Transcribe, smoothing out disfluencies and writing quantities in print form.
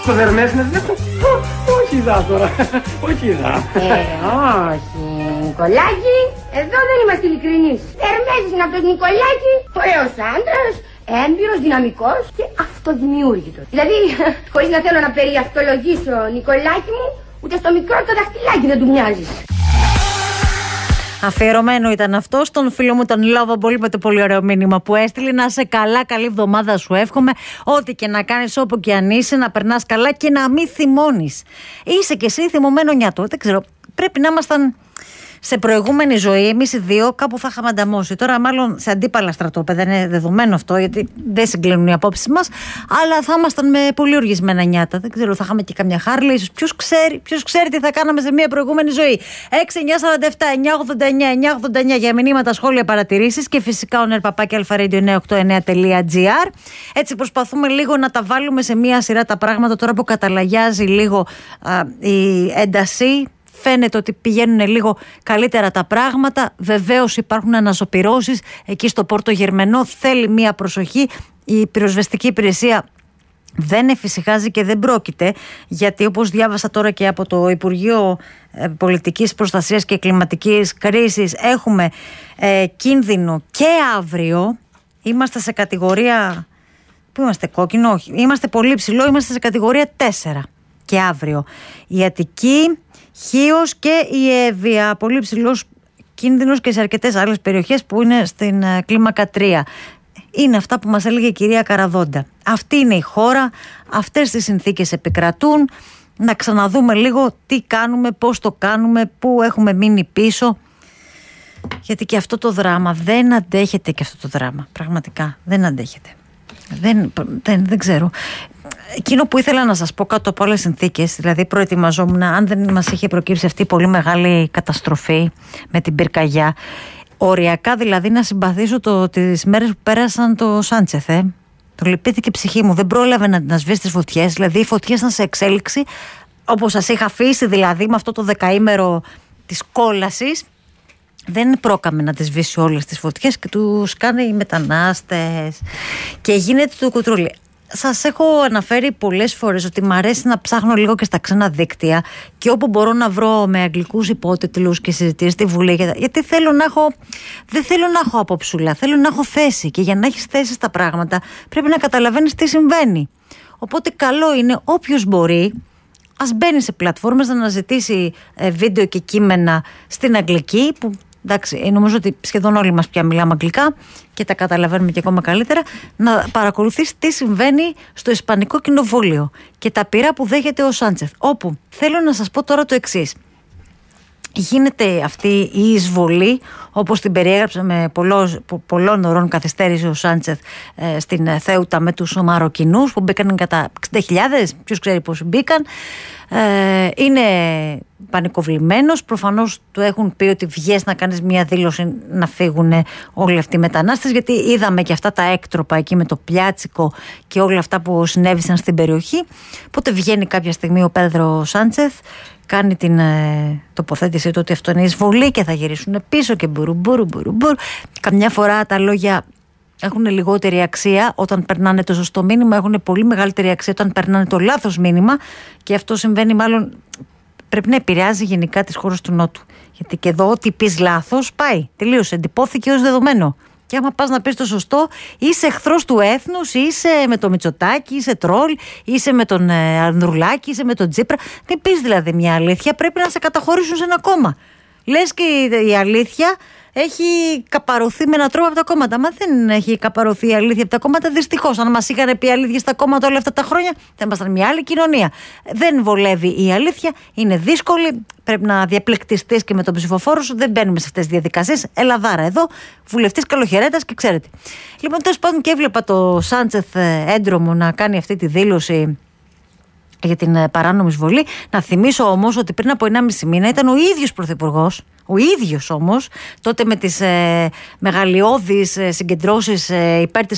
Το δερμές είναι αυτό. Όχι δά τώρα. Όχι δά. Όχι. Νικολάκη, εδώ δεν είμαστε ειλικρινείς. Δερμές είναι αυτός Νικολάκη, ωραίος άντρας, έμπειρος, δυναμικός και αυτοδημιούργητος. Δηλαδή, χωρίς να θέλω να περιαυτολογήσω Νικολάκη μου, ούτε στο μικρό το δαχτυλάκι δεν του μοιάζεις. Αφιερωμένο ήταν αυτό στον φίλο μου τον Lovable με το πολύ ωραίο μήνυμα που έστειλε. Να είσαι καλά, καλή εβδομάδα σου εύχομαι. Ό,τι και να κάνεις, όπου και αν είσαι, να περνάς καλά και να μην θυμώνεις. Είσαι κι εσύ θυμωμένο νιάτο. Δεν ξέρω, πρέπει να ήμασταν σε προηγούμενη ζωή, εμείς οι δύο, κάπου θα είχαμε ανταμώσει. Τώρα, μάλλον σε αντίπαλα στρατόπεδα, είναι δεδομένο αυτό, γιατί δεν συγκλίνουν οι απόψεις μας. Αλλά θα ήμασταν με πολύ οργισμένα νιάτα. Δεν ξέρω, θα είχαμε και καμιά Χάρλι, ίσως. Ποιος ξέρει τι θα κάναμε σε μια προηγούμενη ζωή. 6-947-989-989 για μηνύματα, σχόλια, παρατηρήσεις και φυσικά ο nerpapaki989.gr. Έτσι προσπαθούμε λίγο να τα βάλουμε σε μια σειρά τα πράγματα τώρα που καταλαγιάζει λίγο η ένταση. Φαίνεται ότι πηγαίνουν λίγο καλύτερα τα πράγματα. Βεβαίως υπάρχουν αναζωπυρώσεις εκεί στο Πόρτο Γερμενό. Θέλει μία προσοχή. Η πυροσβεστική υπηρεσία δεν εφησυχάζει και δεν πρόκειται, γιατί όπως διάβασα τώρα και από το Υπουργείο Πολιτικής Προστασίας και Κλιματικής Κρίσης, έχουμε κίνδυνο και αύριο. Είμαστε σε κατηγορία... Πού είμαστε, κόκκινο? Όχι. Είμαστε πολύ ψηλό. Είμαστε σε κατηγορία 4 και αύριο. Η Αττική, Χίος και η Εύβοια, πολύ ψηλός κίνδυνος και σε αρκετές άλλες περιοχές που είναι στην κλίμακα 3. Είναι αυτά που μας έλεγε η κυρία Καραδόντα. Αυτή είναι η χώρα, αυτές τις συνθήκες επικρατούν. Να ξαναδούμε λίγο τι κάνουμε, πώς το κάνουμε, πού έχουμε μείνει πίσω. Γιατί και αυτό το δράμα δεν αντέχεται, και αυτό το δράμα πραγματικά δεν αντέχεται. Δεν ξέρω. Εκείνο που ήθελα να σας πω κάτω από άλλες συνθήκες, δηλαδή προετοιμαζόμουν, αν δεν μας είχε προκύψει αυτή η πολύ μεγάλη καταστροφή με την πυρκαγιά, οριακά δηλαδή να συμπαθήσω τις μέρες που πέρασαν το Σάντσεθ. Το λυπήθηκε η ψυχή μου, δεν πρόλαβε να σβήσει τις φωτιές, δηλαδή οι φωτιές ήταν σε εξέλιξη, όπως σας είχα αφήσει δηλαδή με αυτό το δεκαήμερο της κόλασης. Δεν πρόκαμε να τις σβήσει όλες τις φωτιές και τους κάνει οι μετανάστες και γίνεται το κουτρούλι. Σας έχω αναφέρει πολλές φορές ότι μου αρέσει να ψάχνω λίγο και στα ξένα δίκτυα και όπου μπορώ να βρω με αγγλικούς υπότιτλους και συζητήσεις στη Βουλή, γιατί δεν θέλω να έχω απόψουλα, θέλω να έχω θέση, και για να έχεις θέση στα πράγματα πρέπει να καταλαβαίνεις τι συμβαίνει. Οπότε καλό είναι όποιος μπορεί, ας μπαίνει σε πλατφόρμες να αναζητήσει βίντεο και κείμενα στην αγγλική, που εντάξει, νομίζω ότι σχεδόν όλοι μας πια μιλάμε αγγλικά και τα καταλαβαίνουμε και ακόμα καλύτερα, να παρακολουθείς τι συμβαίνει στο Ισπανικό Κοινοβούλιο και τα πειρά που δέχεται ο Σάντσεθ. Όπου θέλω να σας πω τώρα το εξής. Γίνεται αυτή η εισβολή, όπως την περιέγραψε με πολλών ωρών καθυστέρηση ο Σάντσεθ στην Θέουτα με τους Μαροκινούς που μπήκαν κατά 60.000, ποιος ξέρει πώς μπήκαν. Είναι πανικοβλημένος, προφανώς του έχουν πει ότι βγες να κάνεις μια δήλωση να φύγουν όλοι αυτοί οι μετανάστες, γιατί είδαμε και αυτά τα έκτροπα εκεί με το Πιάτσικο και όλα αυτά που συνέβησαν στην περιοχή. Οπότε βγαίνει κάποια στιγμή ο Πέδρο Σάντσεθ, κάνει την τοποθέτησή του ότι αυτό είναι εισβολή και θα γυρίσουν πίσω και μπουρου. Καμιά φορά τα λόγια έχουν λιγότερη αξία όταν περνάνε το σωστό μήνυμα, έχουν πολύ μεγαλύτερη αξία όταν περνάνε το λάθος μήνυμα, και αυτό συμβαίνει, μάλλον πρέπει να επηρεάζει γενικά τις χώρες του Νότου. Γιατί και εδώ ό,τι πεις λάθος πάει, τελείωσε, εντυπώθηκε ως δεδομένο. Και άμα πας να πεις το σωστό, είσαι εχθρός του έθνους, είσαι με το Μητσοτάκη, είσαι τρόλ, είσαι με τον Ανδρουλάκη, είσαι με τον Τσίπρα. Δεν πεις δηλαδή μια αλήθεια, πρέπει να σε καταχωρήσουν σε ένα κόμμα. Λες και η αλήθεια έχει καπαρωθεί με έναν τρόπο από τα κόμματα. Μα δεν έχει καπαρωθεί η αλήθεια από τα κόμματα, δυστυχώς. Αν μας είχαν πει αλήθεια στα κόμματα όλα αυτά τα χρόνια, θα ήμασταν μια άλλη κοινωνία. Δεν βολεύει η αλήθεια, είναι δύσκολη. Πρέπει να διαπληκτιστείς και με τον ψηφοφόρο σου. Δεν μπαίνουμε σε αυτές τις διαδικασίες. Ελαδάρα εδώ, βουλευτής καλοχαιρέτας και ξέρετε. Λοιπόν, τέλος πάντων, και έβλεπα το Σάντσεθ έντρομο να κάνει αυτή τη δήλωση για την παράνομη εισβολή. Να θυμίσω όμως ότι πριν από 1,5 μήνα ήταν ο ίδιος πρωθυπουργός, ο ίδιος όμως, τότε με τις μεγαλειώδεις συγκεντρώσεις υπέρ της